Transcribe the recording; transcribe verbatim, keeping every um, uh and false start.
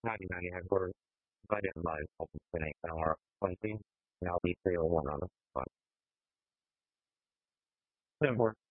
Howdy, Maggie. I've heard invited by Open Clinic hour twenty. Now we feel one on the front.